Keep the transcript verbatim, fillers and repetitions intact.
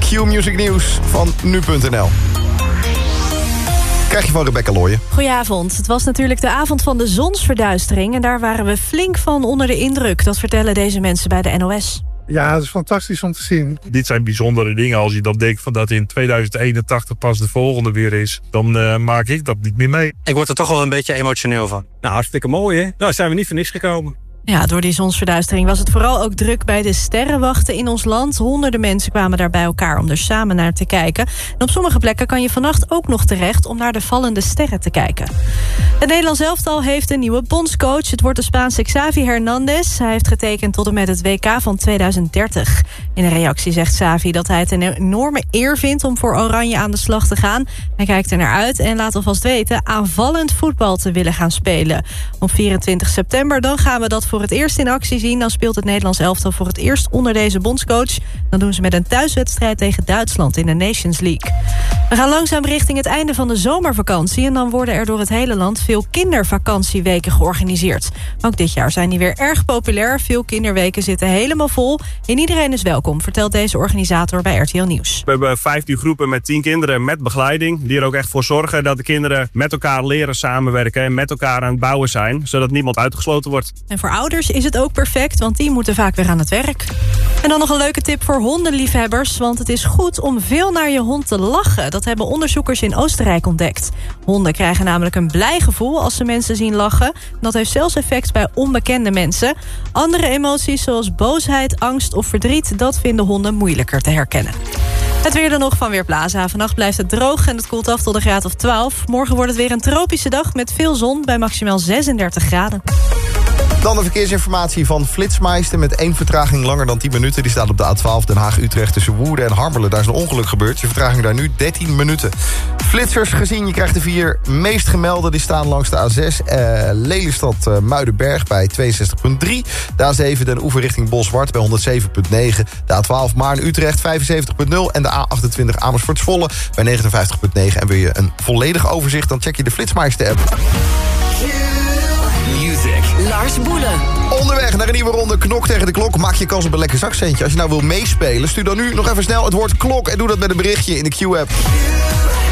Q-Music Nieuws van nu punt n l. Krijg je van Rebecca Looijen. Goedenavond. Het was natuurlijk de avond van de zonsverduistering... en daar waren we flink van onder de indruk. Dat vertellen deze mensen bij de N O S. Ja, het is fantastisch om te zien. Dit zijn bijzondere dingen. Als je dan denkt van dat in tweeduizend eenentachtig pas de volgende weer is... dan uh, maak ik dat niet meer mee. Ik word er toch wel een beetje emotioneel van. Nou, hartstikke mooi, hè? Nou, zijn we niet voor niks gekomen. Ja, door die zonsverduistering was het vooral ook druk bij de sterrenwachten in ons land. Honderden mensen kwamen daar bij elkaar om er samen naar te kijken. En op sommige plekken kan je vannacht ook nog terecht om naar de vallende sterren te kijken. Het Nederlands elftal heeft een nieuwe bondscoach. Het wordt de Spaanse Xavi Hernandez. Hij heeft getekend tot en met het W K van tweeduizend dertig. In een reactie zegt Xavi dat hij het een enorme eer vindt om voor Oranje aan de slag te gaan. Hij kijkt er naar uit en laat alvast weten aanvallend voetbal te willen gaan spelen. Op vierentwintig september dan gaan we dat voor het eerst in actie zien. Dan speelt het Nederlands elftal voor het eerst onder deze bondscoach. Dan doen ze met een thuiswedstrijd tegen Duitsland in de Nations League. We gaan langzaam richting het einde van de zomervakantie. En dan worden er door het hele land veel kindervakantieweken georganiseerd. Ook dit jaar zijn die weer erg populair. Veel kinderweken zitten helemaal vol. En iedereen is welkom, vertelt deze organisator bij R T L Nieuws. We hebben vijftien groepen met tien kinderen met begeleiding. Die er ook echt voor zorgen dat de kinderen met elkaar leren samenwerken. En met elkaar aan het bouwen zijn. Zodat niemand uitgesloten wordt. En voor ouders is het ook perfect, want die moeten vaak weer aan het werk. En dan nog een leuke tip voor hondenliefhebbers, want het is goed om veel naar je hond te lachen. Dat hebben onderzoekers in Oostenrijk ontdekt. Honden krijgen namelijk een blij gevoel als ze mensen zien lachen. Dat heeft zelfs effect bij onbekende mensen. Andere emoties zoals boosheid, angst of verdriet, dat vinden honden moeilijker te herkennen. Het weer dan nog van Weerplaza. Vannacht blijft het droog en het koelt af tot een graad of twaalf. Morgen wordt het weer een tropische dag met veel zon bij maximaal zesendertig graden. Dan de verkeersinformatie van Flitsmeister met één vertraging langer dan tien minuten. Die staat op de A twaalf Den Haag-Utrecht tussen Woerden en Harmelen. Daar is een ongeluk gebeurd. Je vertraging daar nu dertien minuten. Flitsers gezien, je krijgt de vier meest gemelde. Die staan langs de A zes. Uh, Lelystad uh, Muidenberg bij tweeënzestig komma drie. De A zeven Den Oever richting Bolsward bij honderdzeven komma negen. De A twaalf Maarn-Utrecht vijfenzeventig komma nul. En de A achtentwintig Amersfoort-Zwolle bij negenenvijftig komma negen. En wil je een volledig overzicht, dan check je de Flitsmeister-app. Lars Boelen. Onderweg naar een nieuwe ronde Knok tegen de Klok. Maak je kans op een lekker zakcentje. Als je nou wil meespelen, stuur dan nu nog even snel het woord klok en doe dat met een berichtje in de Q-app.